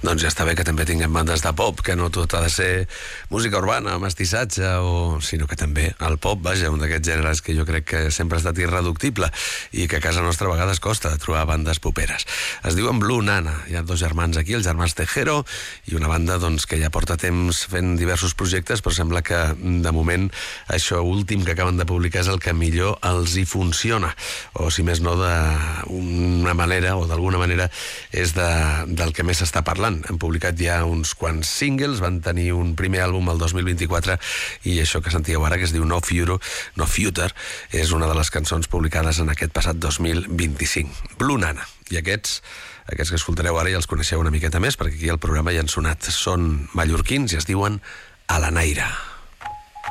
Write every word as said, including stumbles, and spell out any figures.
Doncs ja està bé que també tinguem bandes de pop, que no tot ha de ser música urbana, mestissatge, o... sinó que també el pop, vaja, un d'aquests gèneres que jo crec que sempre ha estat irreductible i que a casa nostra a vegades costa trobar bandes poperes. Es diuen Blue Nana, hi ha dos germans aquí, els germans Tejero, i una banda doncs, que ja porta temps fent diversos projectes, però sembla que de moment això últim que acaben de publicar és el que millor els hi funciona, o si més no d'una manera o d'alguna manera és de, del que més s'està parlant. Han publicat ja uns quants singles, van tenir un primer àlbum el dos mil vint-i-quatre i això que sentíeu ara, que es diu No Future, No Future, és una de les cançons publicades en aquest passat dos mil vint-i-cinc. Blue Nana. I aquests, aquests que escoltareu ara ja els coneixeu una miqueta més, perquè aquí al programa ja han sonat. Són mallorquins i es diuen A la Naira.